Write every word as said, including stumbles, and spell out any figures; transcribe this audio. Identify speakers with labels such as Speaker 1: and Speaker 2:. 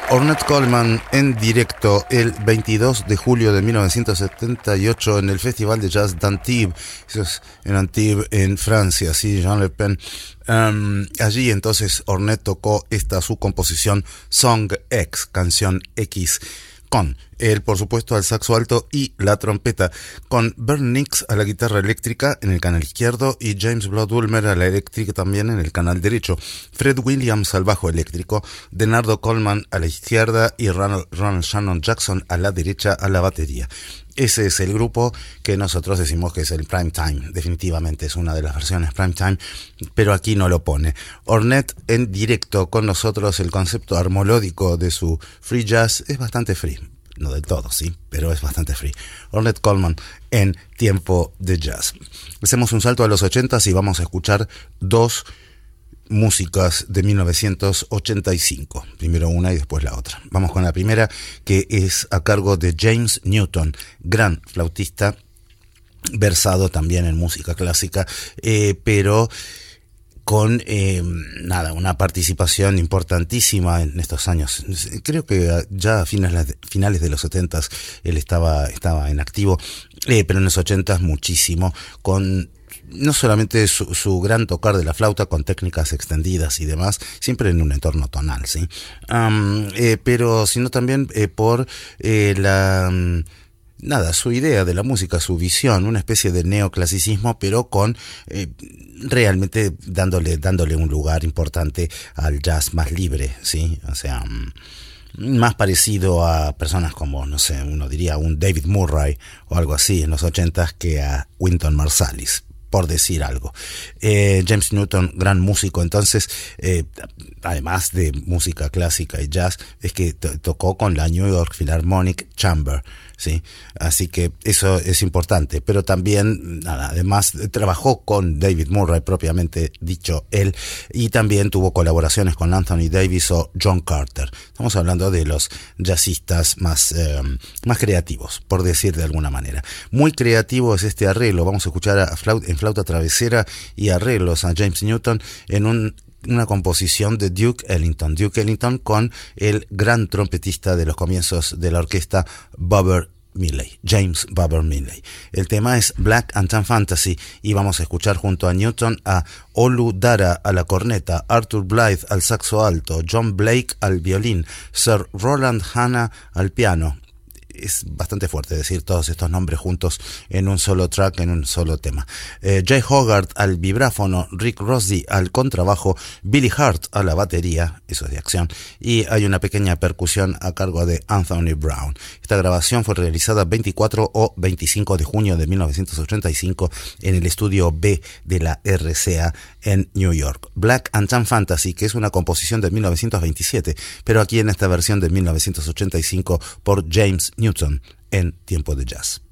Speaker 1: Ornette Coleman en directo el veintidós de julio de mil novecientos setenta y ocho en el Festival de Jazz d'Antibes, eso es en Antibes, en Francia, sí, Jean Le Pen. Um, allí entonces Ornette tocó esta su composición Song X, canción X, con él, por supuesto, al saxo alto y la trompeta, con Bert Nix a la guitarra eléctrica en el canal izquierdo y James Blood-Ulmer a la eléctrica también en el canal derecho, Fred Williams al bajo eléctrico, Denardo Coleman a la izquierda y Ronald, Ronald Shannon Jackson a la derecha a la batería. Ese es el grupo que nosotros decimos que es el prime time. Definitivamente es una de las versiones prime time, pero aquí no lo pone. Ornette en directo con nosotros. El concepto armolódico de su free jazz es bastante free. No del todo, sí, pero es bastante free. Ornette Coleman en Tiempo de Jazz. Hacemos un salto a los ochentas y vamos a escuchar dos músicas de mil novecientos ochenta y cinco, primero una y después la otra. Vamos con la primera, que es a cargo de James Newton, gran flautista, versado también en música clásica, eh, pero con eh, nada, una participación importantísima en estos años. Creo que ya a finales, finales de los setentas él estaba, estaba en activo, eh, pero en los ochentas muchísimo, con no solamente su, su gran tocar de la flauta con técnicas extendidas y demás, siempre en un entorno tonal, ¿sí? Um, eh, pero sino también eh, por eh, la... Um, nada, su idea de la música, su visión, una especie de neoclasicismo, pero con eh, realmente dándole, dándole un lugar importante al jazz más libre, ¿sí? O sea, um, más parecido a personas como, no sé, uno diría un David Murray o algo así en los ochentas que a Wynton Marsalis, por decir algo. Eh, James Newton, gran músico, entonces, eh, además de música clásica y jazz, es que to- tocó con la New York Philharmonic Chamber, ¿sí? Así que eso es importante, pero también, nada, además trabajó con David Murray, propiamente dicho él, y también tuvo colaboraciones con Anthony Davis o John Carter. Estamos hablando de los jazzistas más, eh, más creativos, por decir de alguna manera. Muy creativo es este arreglo. Vamos a escuchar a flauta, en flauta travesera y arreglos a James Newton en un una composición de Duke Ellington. Duke Ellington con el gran trompetista de los comienzos de la orquesta, Bobber Millay, James Bobber Millay. El tema es Black and Tan Fantasy y vamos a escuchar junto a Newton a Olu Dara a la corneta, Arthur Blythe al saxo alto, John Blake al violín, Sir Roland Hanna al piano. Es bastante fuerte decir todos estos nombres juntos en un solo track, en un solo tema. Eh, Jay Hogarth al vibráfono, Rick Rosdy al contrabajo, Billy Hart a la batería, eso es de acción, y hay una pequeña percusión a cargo de Anthony Brown. Esta grabación fue realizada veinticuatro o veinticinco de junio de mil novecientos ochenta y cinco en el estudio B de la R C A en New York. Black and Tan Fantasy, que es una composición de mil novecientos veintisiete, pero aquí en esta versión de mil novecientos ochenta y cinco por James Newton en Tiempo de Jazz.